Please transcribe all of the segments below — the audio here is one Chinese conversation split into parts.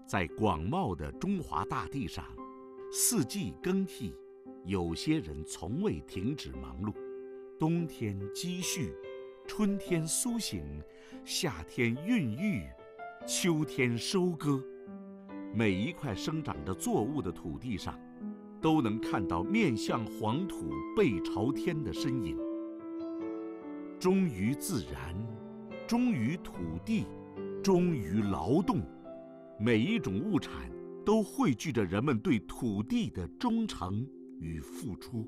在广袤的中华大地上，四季更替，有些人从未停止忙碌。冬天积蓄，春天苏醒，夏天孕育，秋天收割。每一块生长着作物的土地上，都能看到面向黄土背朝天的身影。忠于自然，忠于土地，忠于劳动，每一种物产都汇聚着人们对土地的忠诚与付出。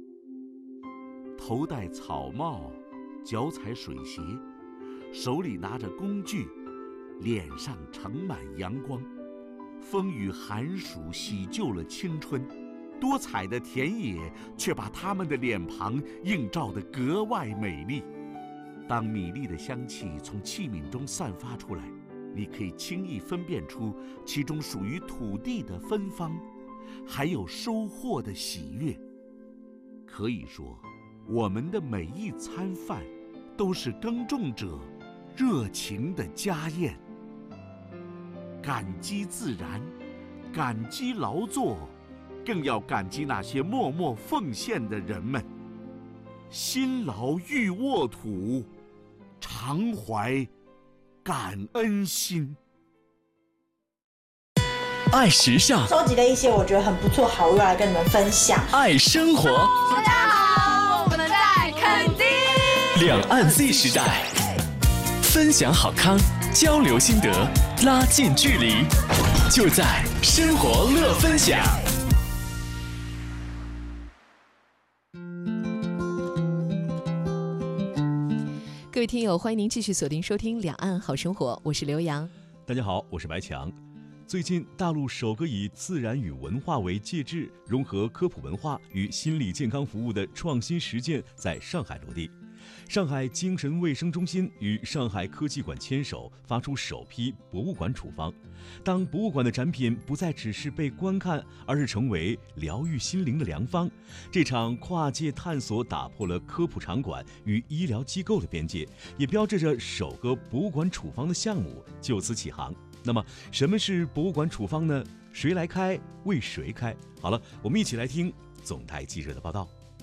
头戴草帽，脚踩水鞋，手里拿着工具，脸上盛满阳光。风雨寒暑洗旧了青春，多彩的田野却把他们的脸庞映照得格外美丽。当米粒的香气从器皿中散发出来，你可以轻易分辨出其中属于土地的芬芳，还有收获的喜悦。可以说，我们的每一餐饭都是耕种者热情的家宴。感激自然，感激劳作，更要感激那些默默奉献的人们。辛劳欲沃土，常怀感恩心。 爱时尚， 收集了一些我觉得很不错好物来跟你们分享。 爱生活， 大家好，我们在垦丁。 两岸 Z 时代，分享好康，交流心得，拉近距离，就在生活乐分享。 各位听友，欢迎您继续锁定收听《两岸好生活》，我是刘洋。 大家好，我是白强。最近，大陆首个以自然与文化为介质，融合科普文化与心理健康服务的创新实践在上海落地。上海精神卫生中心与上海科技馆牵手，发出首批博物馆处方。当博物馆的展品不再只是被观看，而是成为疗愈心灵的良方，这场跨界探索打破了科普场馆与医疗机构的边界，也标志着首个博物馆处方的项目就此起航。那么，什么是博物馆处方呢？谁来开？为谁开？好了，我们一起来听总台记者的报道。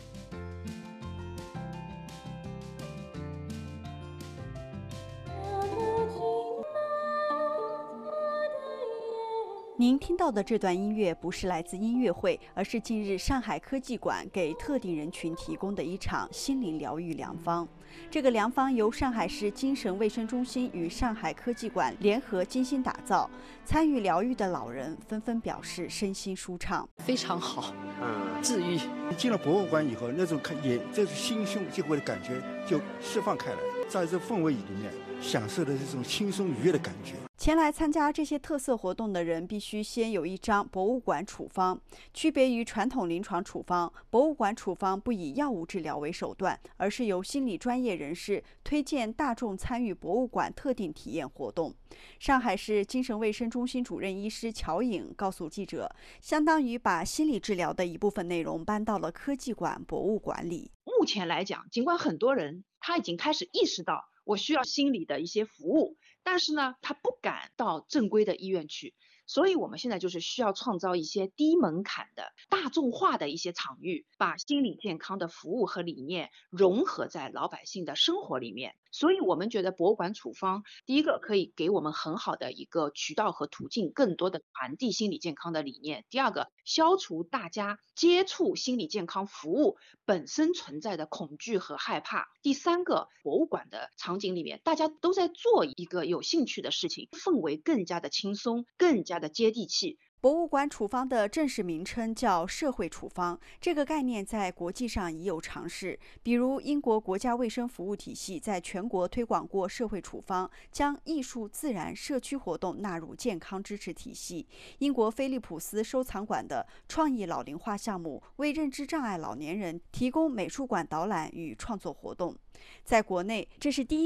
您听到的这段音乐不是来自音乐会，而是近日上海科技馆给特定人群提供的一场心灵疗愈良方。这个良方由上海市精神卫生中心与上海科技馆联合精心打造，参与疗愈的老人纷纷表示身心舒畅， 非常好，治愈。 进了博物馆以后，那种这种心胸就会的感觉就释放开来，在这氛围里面享受的这种轻松愉悦的感觉。 前来参加这些特色活动的人必须先有一张博物馆处方。区别于传统临床处方，博物馆处方不以药物治疗为手段，而是由心理专业人士推荐大众参与博物馆特定体验活动。上海市精神卫生中心主任医师乔颖告诉记者，相当于把心理治疗的一部分内容搬到了科技馆博物馆里。 目前来讲，尽管很多人他已经开始意识到我需要心理的一些服务，但是呢，他不敢到正规的医院去，所以我们现在就是需要创造一些低门槛的大众化的一些场域，把心理健康的服务和理念融合在老百姓的生活里面。所以我们觉得博物馆处方，第一个可以给我们很好的一个渠道和途径，更多的传递心理健康的理念。第二个，消除大家接触心理健康服务本身存在的恐惧和害怕。第三个，博物馆的场景里面，大家都在做一个有兴趣的事情，氛围更加的轻松，更加的接地气。 博物馆处方的正式名称叫社会处方，这个概念在国际上已有尝试，比如英国国家卫生服务体系在全国推广过社会处方，将艺术、自然、社区活动纳入健康支持体系。英国菲利普斯收藏馆的创意老龄化项目为认知障碍老年人提供美术馆导览与创作活动。在国内，这是第一